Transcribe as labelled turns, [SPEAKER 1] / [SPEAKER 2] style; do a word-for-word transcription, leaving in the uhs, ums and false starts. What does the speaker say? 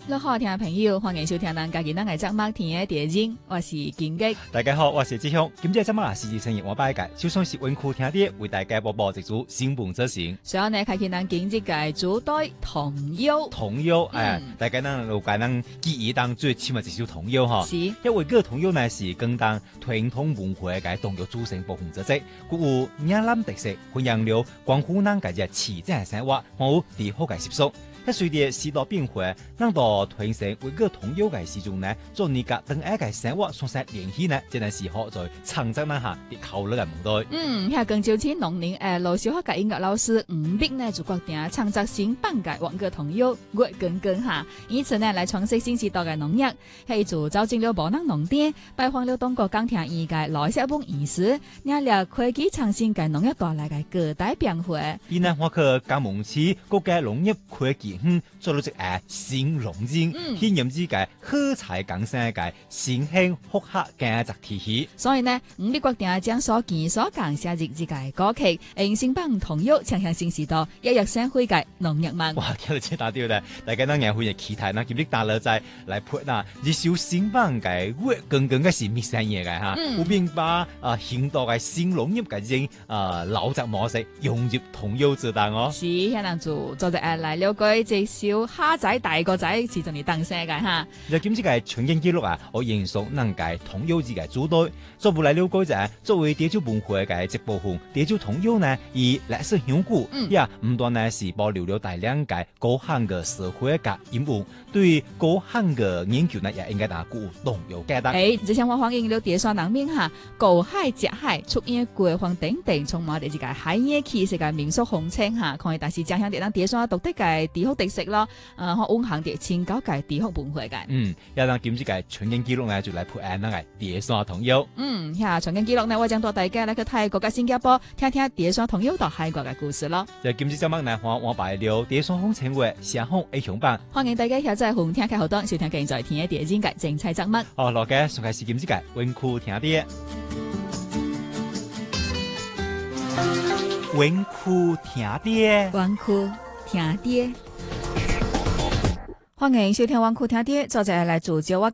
[SPEAKER 1] 你好，聽眾朋友，歡迎收聽咱家己咱嘅節目天嘅地景，我是金吉。
[SPEAKER 2] 大家好，我是志雄。今日節目啊，時事生意我擺介，就算是溫酷聽啲，為大家播報一組新聞資訊。
[SPEAKER 1] 所以呢，開啟咱經濟嘅主題童謠。
[SPEAKER 2] 童謠，哎，
[SPEAKER 1] 嗯、
[SPEAKER 2] 大家咱老家咱記憶當最起碼一首童謠哈。
[SPEAKER 1] 是，
[SPEAKER 2] 因為個童謠呢是廣東傳統文化嘅童謠組成部分之一，具有嶺南特色，弘揚了關乎咱家嘅市井生活，有美好嘅習俗。喺隨着時代變化，咱到傳承為個童謠嘅時鐘呢，做你家等下嘅生活從實聯繫呢，真係是好在創作咱下啲考慮嘅問題。
[SPEAKER 1] 嗯，喺廣州市農寧誒老小學嘅音樂老師吳碧呢，就決定創作新版嘅灣歌童謠《月光光》下，以此呢來創設新時代嘅農業。係就走進了無能農田，拜訪了東國鋼鐵業嘅來小本醫師，領了科技創新嘅農業帶來嘅各大變化。
[SPEAKER 2] 伊呢，我去加盟市國家農業科技園做咗隻誒新農人，體驗之嘅好彩更新嘅新興複合嘅集體系。
[SPEAKER 1] 所以呢，吳碧決定將所見所講寫入自嘅歌曲，用新版童謠呈現新時代一躍升輝嘅農業夢。
[SPEAKER 2] 哇！聽到真打掉咧，大家當然會嘅期待，那今日大佬仔來配嗱，一首新版嘅月光光嘅是咩聲嘢嘅嚇？有邊把啊現代嘅新農業嘅種啊老習模式融入童謠之中哦。
[SPEAKER 1] 是，可能就做隻誒來了解這首蝦仔大個仔是從你當聲嘅嚇。
[SPEAKER 2] 就今次嘅全景記錄啊，我延續能嘅童謠之嘅主題，作為來了解者，作為地州文化嘅一部分，地州童謠呢，以歷史悠久，也唔單呢是保留了大量嘅高漢嘅社會嘅音樂，對高漢嘅研究呢，也應該打鼓動有價值。
[SPEAKER 1] 誒，之前我歡迎了第三人名嚇，高海接海出演國防等等，充滿哋自個海野氣勢嘅民俗風情嚇，可以但是正向啲咱第三獨特嘅地方特色咯，誒，我運行啲千九嘅地方文化嘅。
[SPEAKER 2] 嗯，一陣今次嘅全景記錄呢，就嚟配啱嘅第三童謠。
[SPEAKER 1] 嗯，嚇全景記錄呢，我將帶大家嚟去泰國嘅新加坡，聽聽第三童謠到泰國嘅故事咯。
[SPEAKER 2] 就今次節目呢，我我擺了第三風情嘅上空 A 響版，
[SPEAKER 1] 歡迎大家下載紅聽嘅好多，收聽現在聽嘅第一節精彩節目。
[SPEAKER 2] 哦，落嘅上開始今次嘅溫酷聽啲，溫酷聽啲，
[SPEAKER 1] 溫酷聽啲。歡迎收聽溫酷聽啲，作者嚟自趙我。